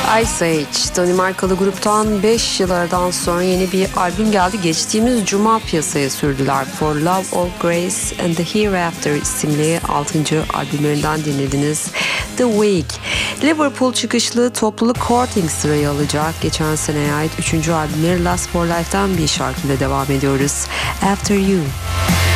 Ice Age, Danimarkalı gruptan 5 yıl aradan sonra yeni bir albüm geldi. Geçtiğimiz cuma piyasaya sürdüler. For Love of Grace and the Hereafter isimli 6. albümlerinden dinlediniz. The Week. Liverpool çıkışlı topluluk Courting sırayı alacak. Geçen seneye ait 3. albümleri Last for Life'dan bir şarkıyla devam ediyoruz. After You.